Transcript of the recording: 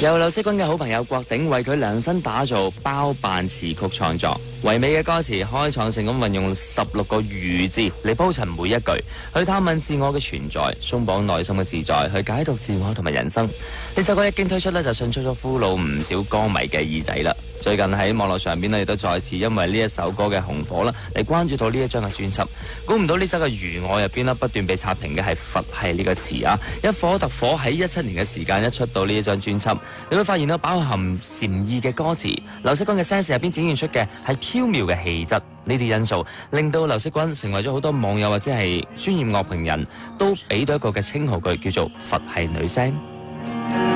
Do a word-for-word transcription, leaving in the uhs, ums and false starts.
由劉惜君嘅好朋友郭頂為佢量身打造包辦詞曲創作，唯美嘅歌詞開創性咁運用十六個如字嚟鋪陳每一句，去探問自我嘅存在，鬆綁內心嘅自在，去解讀自我同埋人生。呢首歌一經推出呢，就迅速咗俘虜唔少歌迷嘅耳仔啦。最近喺網絡上邊呢，亦都再次因為呢一首歌嘅紅火啦，嚟關注到呢一張嘅專輯。估唔到呢首嘅《如我》入邊呢，不斷被刷屏嘅係佛系呢個詞啊！一火突火喺一七年嘅時間一出到呢一張專輯，你會發現到飽含禪意嘅歌詞，劉惜君嘅聲線入邊展現出嘅係飄渺嘅氣質。呢啲因素令到劉惜君成為咗好多網友或者係專業樂評人都俾到一個嘅稱號，佢叫做佛系女聲。